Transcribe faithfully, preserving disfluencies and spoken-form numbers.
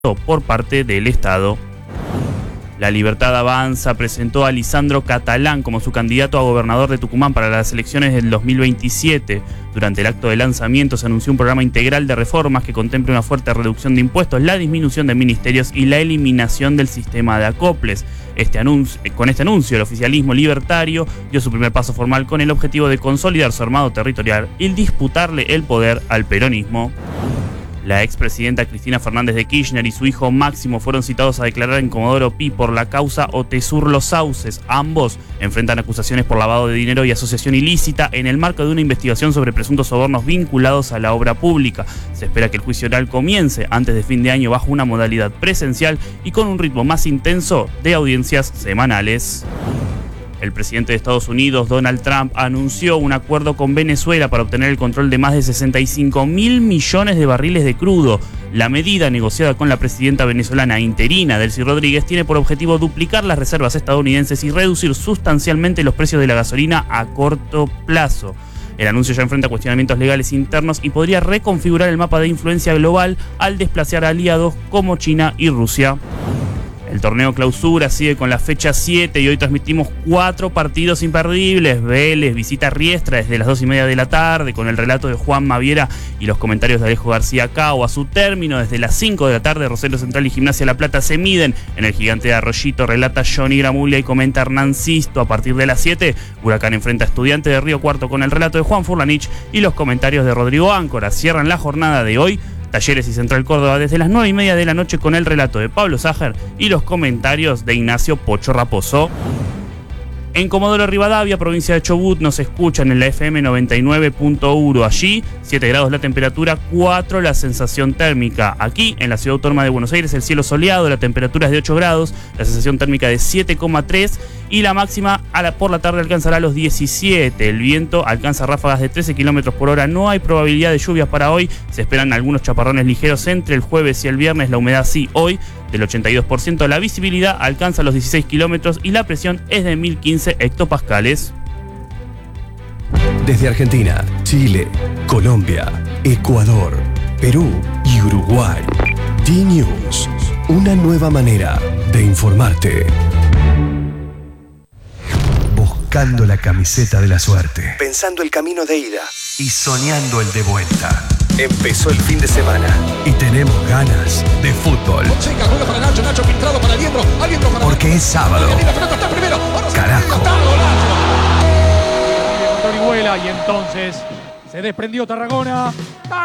por parte del Estado. La Libertad Avanza presentó a Lisandro Catalán como su candidato a gobernador de Tucumán para las elecciones del dos mil veintisiete. Durante el acto de lanzamiento se anunció un programa integral de reformas que contemple una fuerte reducción de impuestos, la disminución de ministerios y la eliminación del sistema de acoples. Este anuncio, con este anuncio, el oficialismo libertario dio su primer paso formal con el objetivo de consolidar su armado territorial y disputarle el poder al peronismo. La expresidenta Cristina Fernández de Kirchner y su hijo Máximo fueron citados a declarar en Comodoro Pi por la causa Otesur Los Sauces. Ambos enfrentan acusaciones por lavado de dinero y asociación ilícita en el marco de una investigación sobre presuntos sobornos vinculados a la obra pública. Se espera que el juicio oral comience antes de fin de año bajo una modalidad presencial y con un ritmo más intenso de audiencias semanales. El presidente de Estados Unidos, Donald Trump, anunció un acuerdo con Venezuela para obtener el control de más de sesenta y cinco mil millones de barriles de crudo. La medida, negociada con la presidenta venezolana interina, Delcy Rodríguez, tiene por objetivo duplicar las reservas estadounidenses y reducir sustancialmente los precios de la gasolina a corto plazo. El anuncio ya enfrenta cuestionamientos legales internos y podría reconfigurar el mapa de influencia global al desplazar aliados como China y Rusia. El torneo Clausura sigue con la fecha siete y hoy transmitimos cuatro partidos imperdibles. Vélez visita Riestra desde las dos y media de la tarde con el relato de Juan Maviera y los comentarios de Alejo García Cao. A su término, desde las cinco de la tarde, Rosario Central y Gimnasia La Plata se miden. En el Gigante de Arroyito relata Johnny Gramulia y comenta Hernán Sisto. A partir de las siete, Huracán enfrenta a Estudiantes de Río Cuarto con el relato de Juan Furlanich y los comentarios de Rodrigo Áncora. Cierran la jornada de hoy Talleres y Central Córdoba desde las nueve y media de la noche con el relato de Pablo Sájer y los comentarios de Ignacio Pocho Raposo. En Comodoro Rivadavia, provincia de Chubut, nos escuchan en la F M noventa y nueve punto uno. Allí, siete grados la temperatura, cuatro la sensación térmica. Aquí, en la Ciudad Autónoma de Buenos Aires, el cielo soleado, la temperatura es de ocho grados, la sensación térmica de siete coma tres y la máxima a la, por la tarde alcanzará los diecisiete. El viento alcanza ráfagas de trece kilómetros por hora. No hay probabilidad de lluvias para hoy. Se esperan algunos chaparrones ligeros entre el jueves y el viernes. La humedad sí hoy del ochenta y dos por ciento. La visibilidad alcanza los dieciséis kilómetros y la presión es de mil quince hectopascales. Desde Argentina, Chile, Colombia, Ecuador, Perú y Uruguay. D-News, una nueva manera de informarte. Buscando la camiseta de la suerte. Pensando el camino de ida. Y soñando el de vuelta. Empezó el fin de semana y tenemos ganas de fútbol. Checa, juega para Nacho, Nacho filtrado para Aliendro, Aliendro para... Porque es sábado. La pelota está primero. Carajo. Y entonces se desprendió Tarragona.